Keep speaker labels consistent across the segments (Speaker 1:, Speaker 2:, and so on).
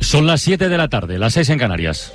Speaker 1: Son las 7 de la tarde, las 6 en Canarias.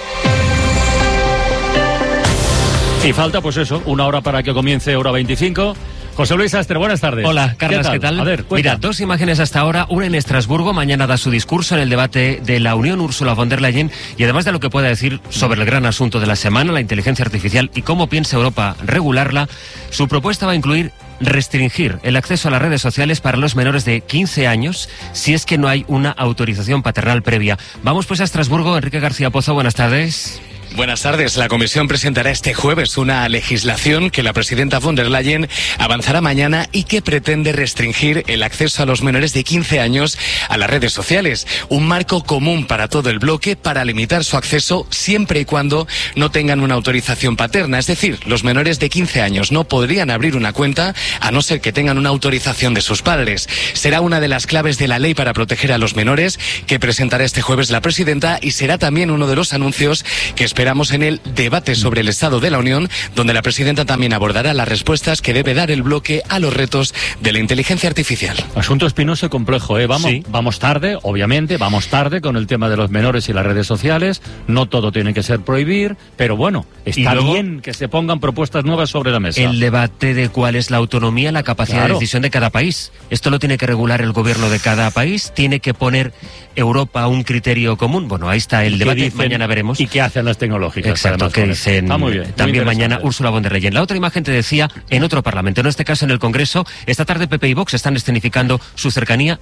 Speaker 1: Y falta, pues eso, una hora para que comience hora 25. José Luis Astre, buenas tardes.
Speaker 2: Hola, Carlos, ¿qué tal?
Speaker 1: A ver, cuenta.
Speaker 2: Mira, dos imágenes hasta ahora, una en Estrasburgo, mañana da su discurso en el debate de la Unión Ursula von der Leyen, y además de lo que pueda decir sobre el gran asunto de la semana, la inteligencia artificial y cómo piensa Europa regularla, su propuesta va a incluir restringir el acceso a las redes sociales para los menores de 15 años si es que no hay una autorización paternal previa. Vamos pues a Estrasburgo. Enrique García Pozo, buenas tardes.
Speaker 3: Buenas tardes. La Comisión presentará este jueves una legislación que la presidenta von der Leyen avanzará mañana y que pretende restringir el acceso a los menores de 15 años a las redes sociales. Un marco común para todo el bloque para limitar su acceso siempre y cuando no tengan una autorización paterna. Es decir, los menores de 15 años no podrían abrir una cuenta a no ser que tengan una autorización de sus padres. Será una de las claves de la ley para proteger a los menores que presentará este jueves la presidenta y será también uno de los anuncios que esperamos en el debate sobre el Estado de la Unión, donde la presidenta también abordará las respuestas que debe dar el bloque a los retos de la inteligencia artificial.
Speaker 1: Asunto espinoso y complejo, ¿eh? Vamos tarde, obviamente, vamos tarde con el tema de los menores y las redes sociales. No todo tiene que ser prohibir, pero bueno, está bien que se pongan propuestas nuevas sobre la mesa.
Speaker 2: El debate de cuál es la autonomía, la capacidad de decisión de cada país. Esto lo tiene que regular el gobierno de cada país, tiene que poner Europa un criterio común. Bueno, ahí está el debate, mañana veremos.
Speaker 1: ¿Y qué hacen las tecnológicas?
Speaker 2: Exacto, que dicen
Speaker 1: muy bien,
Speaker 2: también mañana Ursula von der Leyen. La otra imagen te decía en otro parlamento, en este caso en el Congreso. Esta tarde PP y Vox están escenificando su cercanía